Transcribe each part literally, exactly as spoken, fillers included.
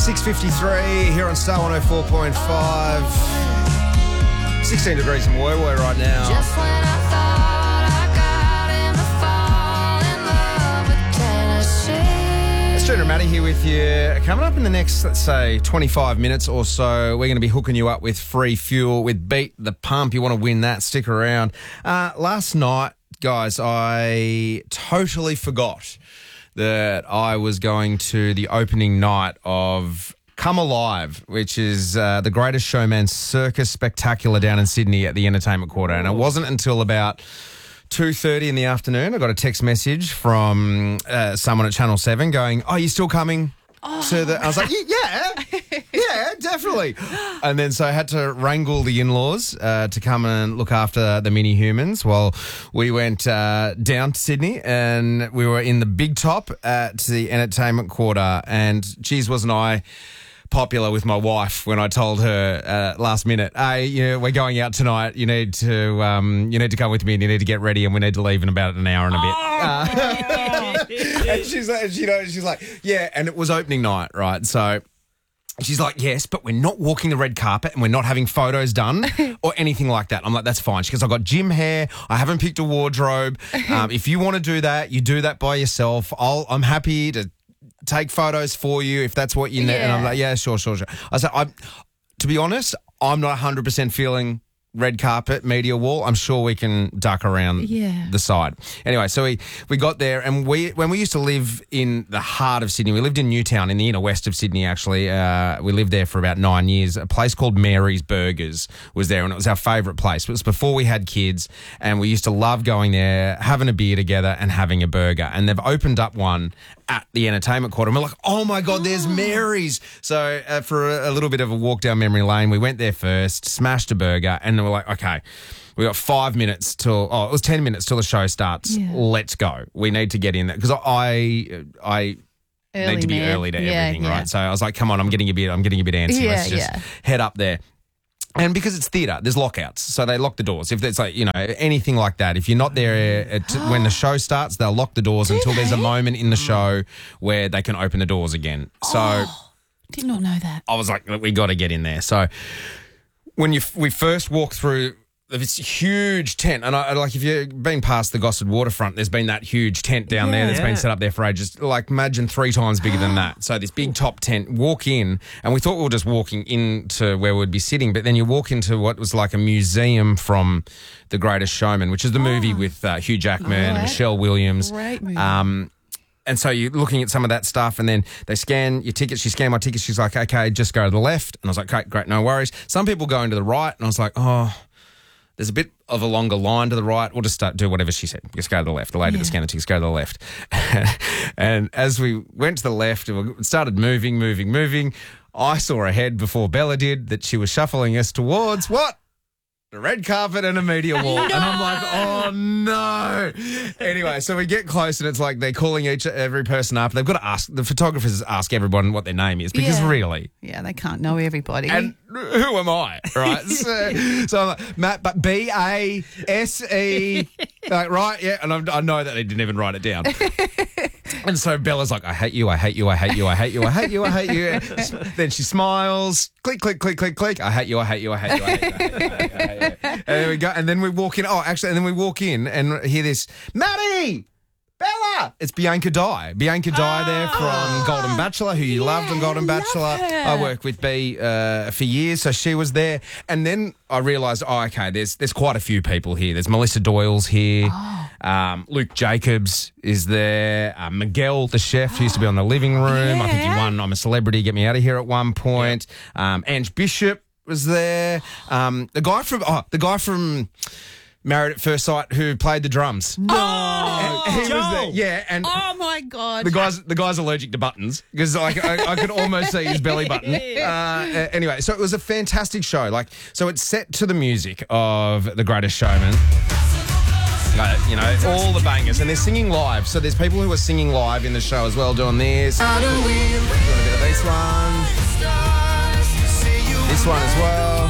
six fifty-three here on Star one oh four point five. sixteen degrees in Woy Woy right now. Just when I thought I got him to fall in love with Tennessee. It's Junior Matty here with you. Coming up in the next, let's say, twenty-five minutes or so, we're going to be hooking you up with free fuel with Beat the Pump. You want to win that, stick around. Uh, last night, guys, I totally forgot that I was going to the opening night of Come Alive, which is uh, the Greatest Showman Circus Spectacular down in Sydney at the Entertainment Quarter. And it wasn't until about two thirty in the afternoon I got a text message from uh, someone at Channel seven going, oh, you still coming? Oh. So that I was like, yeah, yeah, definitely. And then so I had to wrangle the in-laws uh, to come and look after the mini humans while we went uh, down to Sydney, and we were in the Big Top at the Entertainment Quarter. And geez, wasn't I popular with my wife when I told her uh, last minute, hey, you know, we're going out tonight. You need to um, you need to come with me, and you need to get ready, and we need to leave in about an hour and a bit. Oh, Uh, and she's like, you know, she's like, yeah, and it was opening night, right? So she's like, yes, but we're not walking the red carpet and we're not having photos done or anything like that. I'm like, that's fine. She goes, I've got gym hair. I haven't picked a wardrobe. Um, if you want to do that, you do that by yourself. I'll, I'm happy to take photos for you if that's what you need. Yeah. And I'm like, yeah, sure, sure, sure. I said, I, to be honest, I'm not one hundred percent feeling red carpet, media wall. I'm sure we can duck around Yeah. the side. Anyway, so we, we got there, and we when we used to live in the heart of Sydney, we lived in Newtown, in the inner west of Sydney, actually. Uh, we lived there for about nine years. A place called Mary's Burgers was there, and it was our favourite place. It was before we had kids, and we used to love going there, having a beer together and having a burger. And they've opened up one at the Entertainment Quarter, and we're like, oh my God, there's Mary's. So uh, for a, a little bit of a walk down memory lane, we went there first, smashed a burger, and then we're like, okay, we got five minutes till, oh, it was ten minutes till the show starts. Yeah. Let's go. We need to get in there. Because I, I Early, need to be man. early to Yeah, everything, yeah. right? So I was like, come on, I'm getting a bit, I'm getting a bit antsy. Yeah, Let's just yeah. head up there. And because it's theatre, there's lockouts. So they lock the doors. If there's like, you know, anything like that, if you're not there at, when the show starts, they'll lock the doors until there's a moment in the show where they can open the doors again. So Oh, did not know that. I was like, we got to get in there. So when you we first walk through this huge tent, and I like if you've been past the Gosford waterfront, there's been that huge tent down there that's Yeah. been set up there for ages. Like imagine three times bigger than that. So this big top tent, walk in, and we thought we were just walking into where we'd be sitting, but then you walk into what was like a museum from The Greatest Showman, which is the movie with uh, Hugh Jackman and Right. Michelle Williams. Great movie. Um, And so you're looking at some of that stuff, and then they scan your tickets. She scanned my tickets. She's like, okay, just go to the left. And I was like, okay, great, no worries. Some people going to the right, and I was like, oh, there's a bit of a longer line to the right. We'll just start, do whatever she said. Just go to the left. The lady Yeah. that scanned the tickets, go to the left. And as we went to the left, it started moving, moving, moving. I saw ahead before Bella did that she was shuffling us towards what? The red carpet and a media wall. And I'm like, oh no. Anyway, so we get close, and it's like they're calling each every person up. They've got to ask, the photographers ask everyone what their name is, because Yeah. really. Yeah, they can't know everybody. And who am I, right? so, so I'm like, Matt, but B A S E, like, right, yeah, and I'm, I know that they didn't even write it down. And so Bella's like, I hate you, I hate you, I hate you, I hate you, I hate you, I hate you. Then she smiles, click, click, click, click, click. I hate you, I hate you, I hate you, I hate you, I hate you, I hate you, I hate you. And then we go, and then we walk in. Oh, actually, and then we walk in and hear this, Maddie! Bella! It's Bianca Dye. Bianca Dye there from Golden Bachelor, who you loved on Golden love Bachelor. her. I worked with B uh, for years, so she was there. And then I realised, oh, okay, there's there's quite a few people here. There's Melissa Doyle's here. Oh. Um, Luke Jacobs is there. Uh, Miguel, the chef, who used to be on The Living Room. I think he Yeah. won I'm a Celebrity, Get Me Out of Here at one point. Um, Ange Bishop was there. Um, the guy from oh, the guy from Married at First Sight who played the drums. Oh, And he was Joel. there. Yeah, and oh my God. the guy's the guy's allergic to buttons because like I, I could almost see his belly button. Uh, anyway, so it was a fantastic show. Like, so it's set to the music of The Greatest Showman. Uh, you know, all the bangers, and they're singing live. So there's people who are singing live in the show as well, doing this. Doing a bit of this one, this one as well.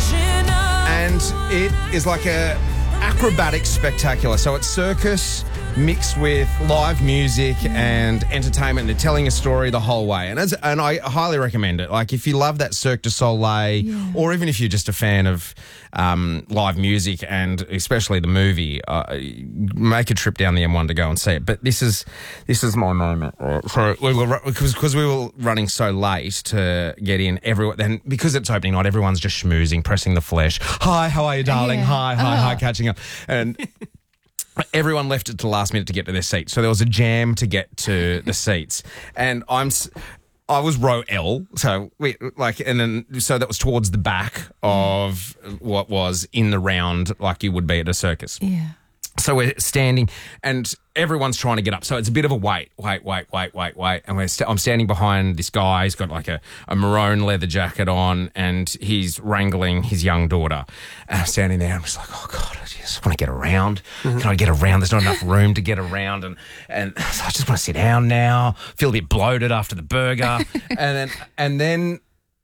And it is like a acrobatic spectacular. So it's circus mixed with live music and entertainment. They're telling a story the whole way. And as, and I highly recommend it. Like, if you love that Cirque du Soleil, Yeah. or even if you're just a fan of um, live music and especially the movie, uh, make a trip down the M one to go and see it. But this is this is my moment. Right? So we were because because we were running so late to get in. Everyone then because it's opening night, everyone's just schmoozing, pressing the flesh. Hi, how are you, darling? Yeah. Hi, hi, hi, Oh. catching up. And everyone left it to the last minute to get to their seats. So there was a jam to get to the seats. And I'm s- I was row L, so we like and then so that was towards the back of what was in the round like you would be at a circus. Yeah. So we're standing and everyone's trying to get up. So it's a bit of a wait, wait, wait, wait, wait, wait. And we're st- I'm standing behind this guy. He's got like a, a maroon leather jacket on and he's wrangling his young daughter. And I'm standing there and I'm just like, oh, God, I just want to get around. Can I get around? There's not enough room to get around. And, and so I just want to sit down now, feel a bit bloated after the burger. and then and then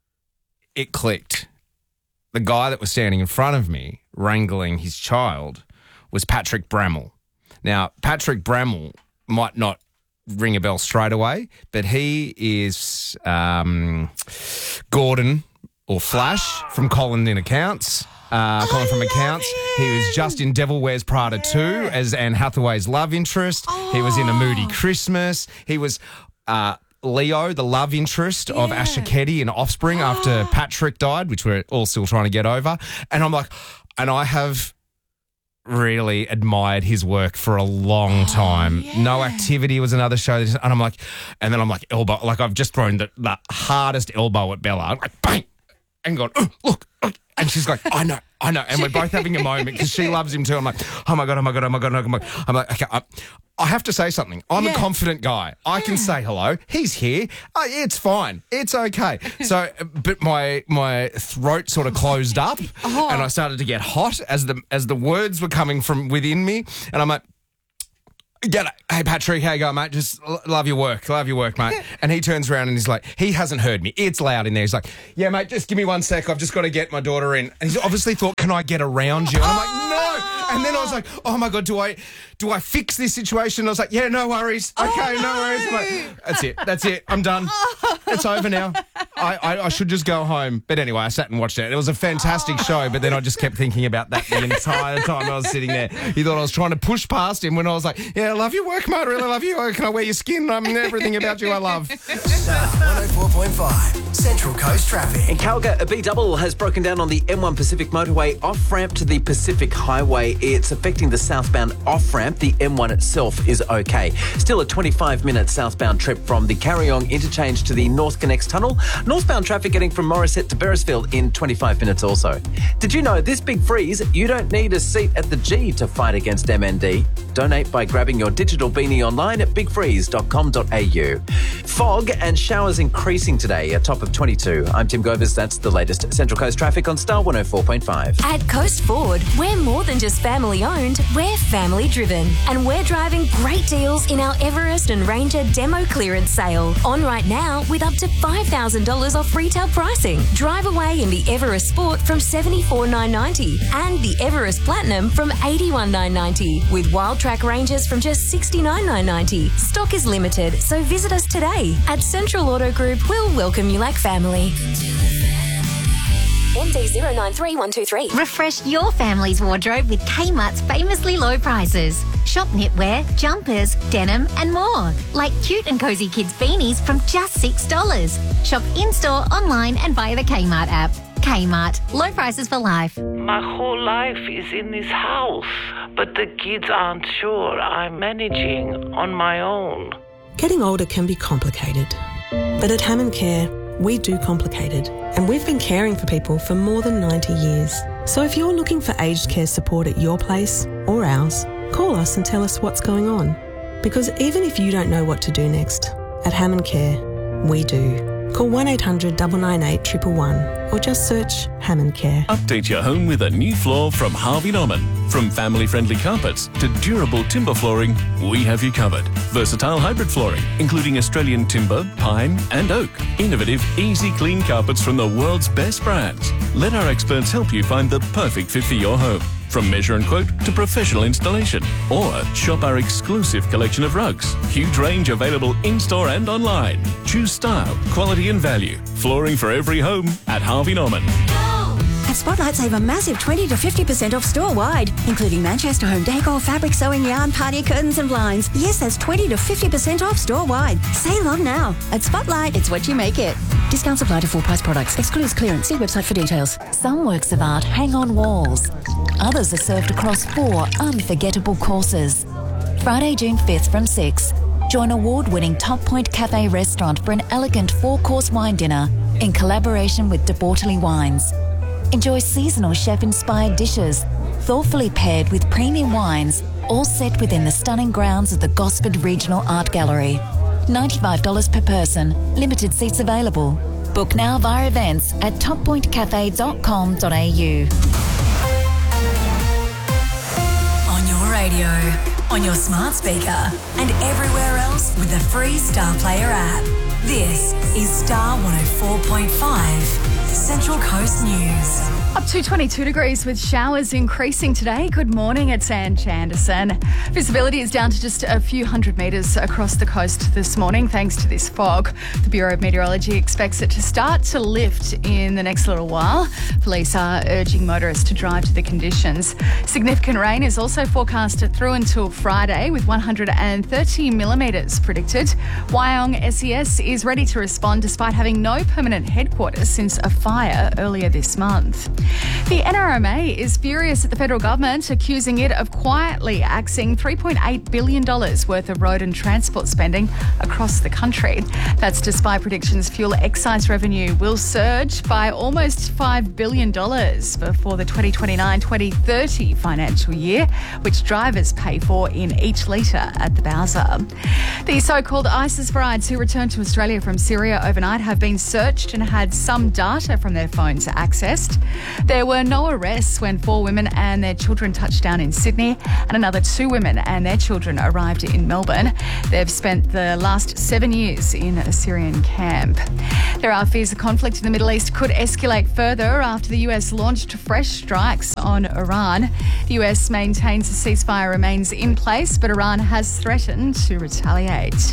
it clicked. The guy that was standing in front of me wrangling his child was Patrick Bramall. Now, Patrick Bramall might not ring a bell straight away, but he is um, Gordon or Flash from Colin in Accounts. Uh, Colin from Accounts. He was just in Devil Wears Prada two as Anne Hathaway's love interest. He was in A Moody Christmas. He was uh, Leo, the love interest of Asher Keddy in Offspring after Patrick died, which we're all still trying to get over. And I'm like, and I have really admired his work for a long time. yeah. No Activity was another show. And I'm like, and then I'm like, elbow, like I've just thrown the, the hardest elbow at Bella. I'm like, bang, and gone, oh, look, look. And she's like, I know, I know. And we're both having a moment because she loves him too. I'm like, oh my God, oh my God, oh my God, oh my God. I'm like, okay, I, I have to say something. I'm Yeah. a confident guy. I can say hello. He's here. Uh, it's fine. It's okay. So, but my my throat sort of closed up Oh. and I started to get hot as the as the words were coming from within me. And I'm like, G'day. Hey, Patrick, how you going, mate? Just l- love your work. Love your work, mate. And he turns around and he's like, he hasn't heard me. It's loud in there. He's like, yeah, mate, just give me one sec. I've just got to get my daughter in. And he's obviously thought, can I get around you? And I'm like, no. And then I was like, oh, my God, do I do I fix this situation? I was like, yeah, no worries. Okay, Oh, no worries. I'm like, that's it. That's it. I'm done. It's over now. I, I, I should just go home. But anyway, I sat and watched it. It was a fantastic show, but then I just kept thinking about that the entire time I was sitting there. He thought I was trying to push past him when I was like, yeah, I love your work, mate. I really love you. Can I wear your skin? I mean, everything about you I love. Star one oh four point five, Central Coast Traffic. In Calgary, a B-double has broken down on the M one Pacific motorway off-ramp to the Pacific Highway. It's affecting the southbound off-ramp. The M one itself is okay. Still a twenty-five minute southbound trip from the Carryong interchange to the North Connects Tunnel. Northbound traffic getting from Morisset to Beresfield in twenty-five minutes also. Did you know this big freeze, you don't need a seat at the G to fight against M N D? Donate by grabbing your digital beanie online at big freeze dot com dot a u. Fog and showers increasing today, a top of twenty-two. I'm Tim Govers. That's the latest Central Coast traffic on Star one oh four point five. At Coast Ford, we're more than just family owned, we're family driven. And we're driving great deals in our Everest and Ranger demo clearance sale. On right now with up to five thousand dollars off retail pricing. Drive away in the Everest Sport from seventy-four thousand nine hundred ninety dollars and the Everest Platinum from eighty-one thousand nine hundred ninety dollars with Wild Track Rangers from just sixty-nine thousand nine hundred ninety dollars. Stock is limited, so visit us today. At Central Auto Group, we'll welcome you like family. M D zero nine three one two three. Refresh your family's wardrobe with Kmart's famously low prices. Shop knitwear, jumpers, denim and more. Like cute and cozy kids beanies from just six dollars. Shop in-store, online and via the Kmart app. Kmart. Low prices for life. My whole life is in this house, but the kids aren't sure I'm managing on my own. Getting older can be complicated. But at Hammond Care, we do complicated. And we've been caring for people for more than ninety years. So if you're looking for aged care support at your place or ours, call us and tell us what's going on. Because even if you don't know what to do next, at Hammond Care, we do. Call one eight hundred nine nine eight one one one or just search Hammond Care. Update your home with a new floor from Harvey Norman. From family-friendly carpets to durable timber flooring, we have you covered. Versatile hybrid flooring, including Australian timber, pine and oak. Innovative, easy clean carpets from the world's best brands. Let our experts help you find the perfect fit for your home. from measure and quote to professional installation. Or shop our exclusive collection of rugs. Huge range available in-store and online. Choose style, quality and value. Flooring for every home at Harvey Norman. At Spotlight, save a massive twenty to fifty percent off store-wide, including Manchester home decor, fabric, sewing, yarn, party curtains and blinds. Yes, that's twenty to fifty percent off store-wide. Save on now. At Spotlight, it's what you make it. Discounts apply to full-price products. Excludes clearance. See website for details. Some works of art hang on walls. Others are served across four unforgettable courses. Friday, June fifth from six. Join award-winning Top Point Cafe restaurant for an elegant four-course wine dinner in collaboration with De Bortoli Wines. Enjoy seasonal chef-inspired dishes, thoughtfully paired with premium wines, all set within the stunning grounds of the Gosford Regional Art Gallery. ninety-five dollars per person, limited seats available. Book now via events at top point cafe dot com dot a u. On your radio, on your smart speaker, and everywhere else with the free Star Player app. This is Star one oh four point five. Central Coast News. Up to twenty-two degrees with showers increasing today. Good morning, it's Ange Anderson. Visibility is down to just a few hundred metres across the coast this morning thanks to this fog. The Bureau of Meteorology expects it to start to lift in the next little while. Police are urging motorists to drive to the conditions. Significant rain is also forecast through until Friday with one hundred thirty millimetres predicted. Wyong S E S is ready to respond despite having no permanent headquarters since a fire earlier this month. The N R M A is furious at the federal government, accusing it of quietly axing three point eight billion dollars worth of road and transport spending across the country. That's despite predictions fuel excise revenue will surge by almost five billion dollars before the twenty twenty-nine twenty thirty financial year, which drivers pay for in each litre at the Bowser. The so-called ISIS brides who returned to Australia from Syria overnight have been searched and had some data from their phones accessed. There were no arrests when four women and their children touched down in Sydney and another two women and their children arrived in Melbourne. They've spent the last seven years in a Syrian camp. There are fears the conflict in the Middle East could escalate further after the U S launched fresh strikes on Iran. The U S maintains a ceasefire remains in place, but Iran has threatened to retaliate.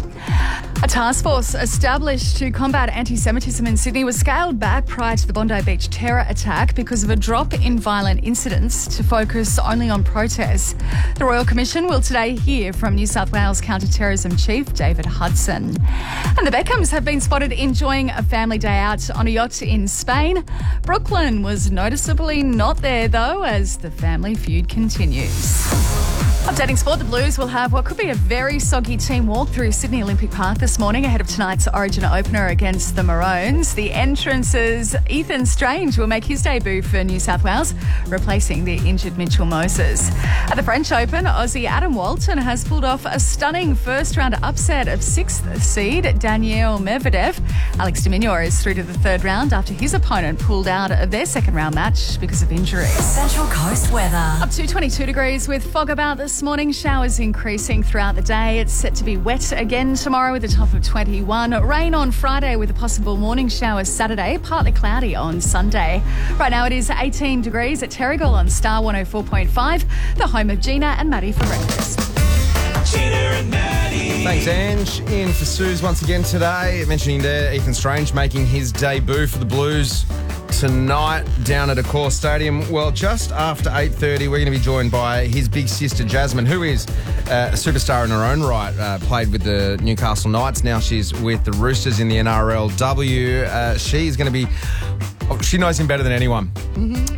A task force established to combat anti-Semitism in Sydney was scaled back prior to the Bondi Beach terror attack because of a drop in violent incidents to focus only on protests. The Royal Commission will today hear from New South Wales Counter-Terrorism Chief David Hudson. And the Beckhams have been spotted enjoying a family day out on a yacht in Spain. Brooklyn was noticeably not there though, as the family feud continues. Updating sport, the Blues will have what could be a very soggy team walk through Sydney Olympic Park this morning ahead of tonight's Origin opener against the Maroons. The entrance's Ethan Strange will make his debut for New South Wales, replacing the injured Mitchell Moses. At the French Open, Aussie Adam Walton has pulled off a stunning first-round upset of sixth seed Daniil Medvedev. Alex de Minaur is through to the third round after his opponent pulled out of their second-round match because of injury. Central Coast weather. Up to twenty-two degrees with fog about this morning. Showers increasing throughout the day. It's set to be wet again tomorrow with a top of twenty-one. Rain on Friday with a possible morning shower Saturday. Partly cloudy on Sunday. Right now it is eighteen degrees at Terrigal on Star one oh four point five, the home of Gina and Maddie for breakfast. Gina and Maddie. Thanks, Ange. In for Suze once again today. Mentioning there, Ethan Strange making his debut for the Blues tonight down at Accor Stadium. Well, just after eight thirty, we're going to be joined by his big sister, Jasmine, who is uh, a superstar in her own right. Uh, played with the Newcastle Knights. Now she's with the Roosters in the N R L W. Uh, she's going to be... Oh, she knows him better than anyone. Mm-hmm.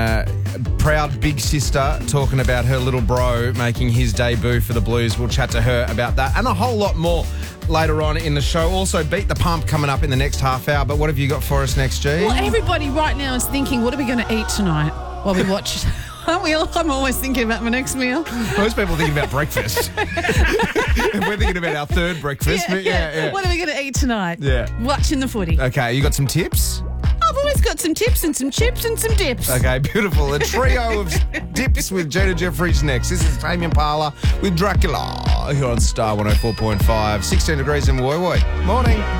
Uh, proud big sister talking about her little bro making his debut for the Blues. We'll chat to her about that and a whole lot more later on in the show. Also, Beat the Pump coming up in the next half hour. But what have you got for us next, G? Well, everybody right now is thinking, what are we going to eat tonight while we watch? Aren't we all? I'm always thinking about my next meal. Most people are thinking about breakfast. And we're thinking about our third breakfast. Yeah, but yeah, yeah. yeah. What are we going to eat tonight? Yeah. Watching the footy. Okay, you got some tips? I've always got some tips and some chips and some dips. Okay, beautiful. A trio of dips with Gina Jeffries next. This is Tame Impala with Dracula here on Star one oh four point five. sixteen degrees in Woy Woy. Morning.